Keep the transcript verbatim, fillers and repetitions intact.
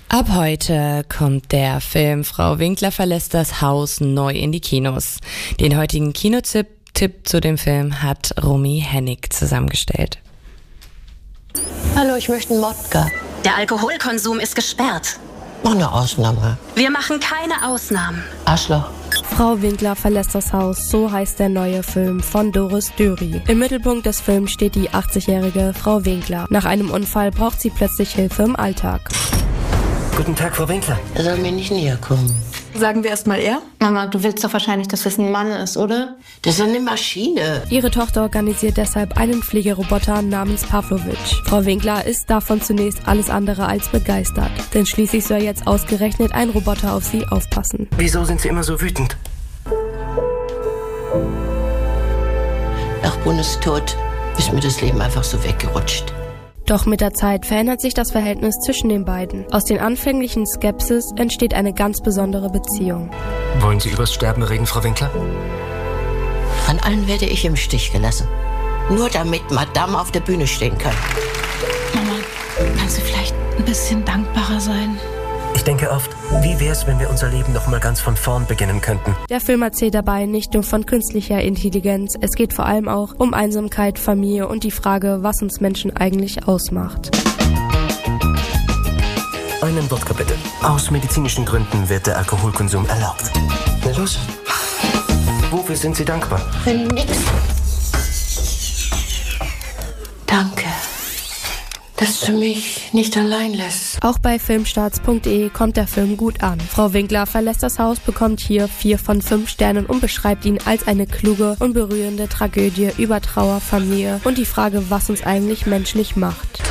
Ab heute kommt der Film Frau Winkler verlässt das Haus neu in die Kinos. Den heutigen Kinotipp Tipp zu dem Film hat Romy Hennig zusammengestellt. Hallo, ich möchte einen Wodka. Der Alkoholkonsum ist gesperrt. Mach eine Ausnahme. Wir machen keine Ausnahmen. Arschloch. Frau Winkler verlässt das Haus, so heißt der neue Film von Doris Döri. Im Mittelpunkt des Films steht die achtzigjährige Frau Winkler. Nach einem Unfall braucht sie plötzlich Hilfe im Alltag. Guten Tag, Frau Winkler. Er soll mir nicht näher kommen. Sagen wir erst mal er? Mama, du willst doch wahrscheinlich, dass es ein Mann ist, oder? Das ist eine Maschine. Ihre Tochter organisiert deshalb einen Pflegeroboter namens Pavlovich. Frau Winkler ist davon zunächst alles andere als begeistert. Denn schließlich soll jetzt ausgerechnet ein Roboter auf sie aufpassen. Wieso sind Sie immer so wütend? Nach Bundes Tod ist mir das Leben einfach so weggerutscht. Doch mit der Zeit verändert sich das Verhältnis zwischen den beiden. Aus den anfänglichen Skepsis entsteht eine ganz besondere Beziehung. Wollen Sie übers Sterben reden, Frau Winkler? An allen werde ich im Stich gelassen. Nur damit Madame auf der Bühne stehen kann. Mama, kannst du vielleicht ein bisschen dankbarer sein? Ich denke oft, wie wär's, wenn wir unser Leben noch mal ganz von vorn beginnen könnten? Der Film erzählt dabei nicht nur von künstlicher Intelligenz, es geht vor allem auch um Einsamkeit, Familie und die Frage, was uns Menschen eigentlich ausmacht. Einen Wodka bitte. Aus medizinischen Gründen wird der Alkoholkonsum erlaubt. Na los. Wofür sind Sie dankbar? Für nix. Danke, dass du mich nicht allein lässt. Auch bei filmstarts punkt de kommt der Film gut an. Frau Winkler verlässt das Haus, bekommt hier vier von fünf Sternen und beschreibt ihn als eine kluge und berührende Tragödie über Trauer, Familie und die Frage, was uns eigentlich menschlich macht.